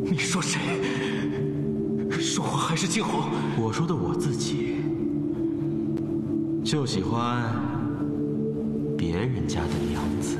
你说谁？说话还是静侯？ 我说的我自己，就喜欢别人家的娘子。